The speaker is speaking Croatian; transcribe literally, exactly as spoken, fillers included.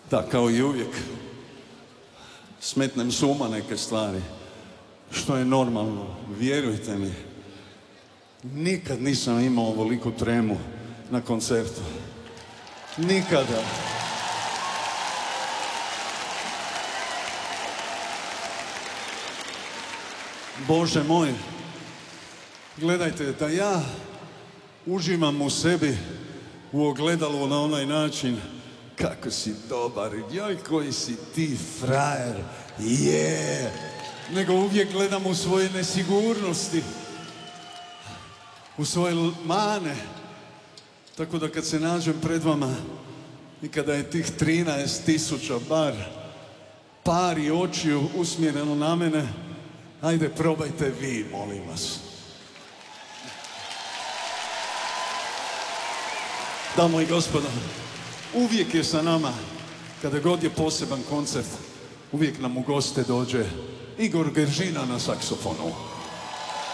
Da, kao i uvijek, smetnem s uma neke stvari, što je normalno, vjerujte mi. Nikad nisam imao ovoliku tremu na koncertu. Nikada. Bože moj, gledajte, da ja uživam u sebi u ogledalu na onaj način, kako si dobar, joj koji si ti frajer, je, nego uvijek gledam u svoje nesigurnosti, u svoje mane, tako da kad se nađem pred vama i kada je tih trinaest tisuća bar pari očiju usmjereno na mene, ajde probajte vi, molim vas. Damo i gospodo, uvijek je sa nama, kada god je poseban koncert, uvijek nam u goste dođe Igor Geržina na saksofonu.